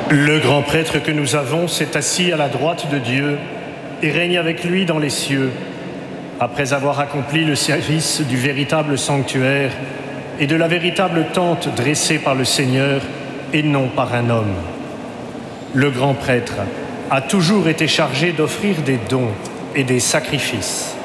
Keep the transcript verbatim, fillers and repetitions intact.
Le grand prêtre que nous avons s'est assis à la droite de Dieu et règne avec lui dans les cieux, après avoir accompli le service du véritable sanctuaire et de la véritable tente dressée par le Seigneur et non par un homme. Le grand prêtre a toujours été chargé d'offrir des dons et des sacrifices.